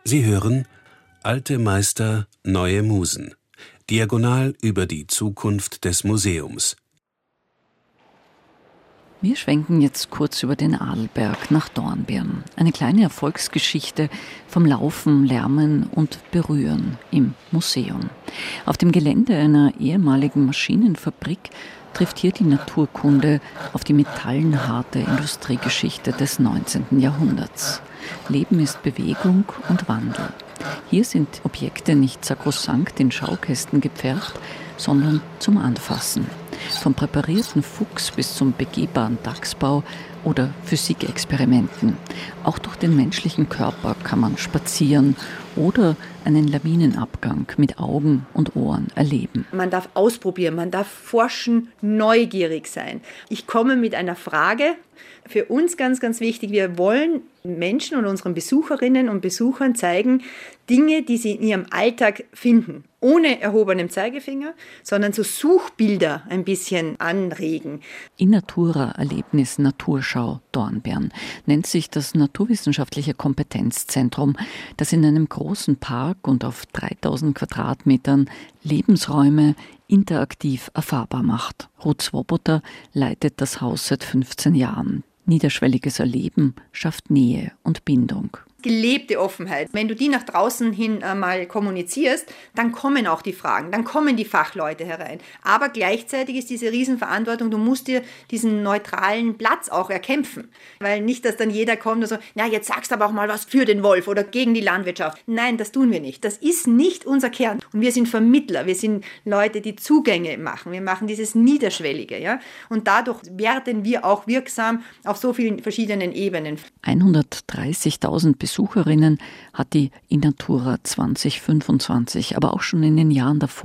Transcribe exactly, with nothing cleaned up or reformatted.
Sie hören Alte Meister, neue Musen. Diagonal über die Zukunft des Museums. Wir schwenken jetzt kurz über den Adelberg nach Dornbirn. Eine kleine Erfolgsgeschichte vom Laufen, Lärmen und Berühren im Museum. Auf dem Gelände einer ehemaligen Maschinenfabrik trifft hier die Naturkunde auf die metallenharte Industriegeschichte des neunzehnten Jahrhunderts. Leben ist Bewegung und Wandel. Hier sind Objekte nicht sakrosankt in Schaukästen gepfercht, sondern zum Anfassen. Vom präparierten Fuchs bis zum begehbaren Dachsbau oder Physikexperimenten. Auch durch den menschlichen Körper kann man spazieren oder einen Lawinenabgang mit Augen und Ohren erleben. Man darf ausprobieren, man darf forschen, neugierig sein. Ich komme mit einer Frage, für uns ganz, ganz wichtig, wir wollen Menschen und unseren Besucherinnen und Besuchern zeigen, Dinge, die sie in ihrem Alltag finden, ohne erhobenem Zeigefinger, sondern so Suchbilder ein bisschen anregen. In Natura Erlebnis Naturschau Dornbirn nennt sich das naturwissenschaftliche Kompetenzzentrum, das in einem großen Park und auf dreitausend Quadratmetern Lebensräume interaktiv erfahrbar macht. Ruth Swoboda leitet das Haus seit fünfzehn Jahren. Niederschwelliges Erleben schafft Nähe und Bindung. Gelebte Offenheit. Wenn du die nach draußen hin äh, mal kommunizierst, dann kommen auch die Fragen, dann kommen die Fachleute herein. Aber gleichzeitig ist diese Riesenverantwortung, du musst dir diesen neutralen Platz auch erkämpfen. Weil nicht, dass dann jeder kommt und so, na jetzt sagst du aber auch mal was für den Wolf oder gegen die Landwirtschaft. Nein, das tun wir nicht. Das ist nicht unser Kern. Und wir sind Vermittler, wir sind Leute, die Zugänge machen. Wir machen dieses Niederschwellige. Ja? Und dadurch werden wir auch wirksam auf so vielen verschiedenen Ebenen. hundertdreißigtausend Besucherinnen hat die Innatura zwanzig fünfundzwanzig, aber auch schon in den Jahren davor